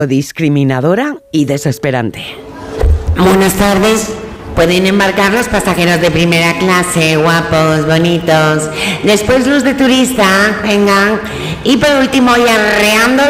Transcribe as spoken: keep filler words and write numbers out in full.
discriminadora y desesperante. Buenas tardes. Pueden embarcar los pasajeros de primera clase, guapos, bonitos. Después los de turista, vengan. Y por último, y arreando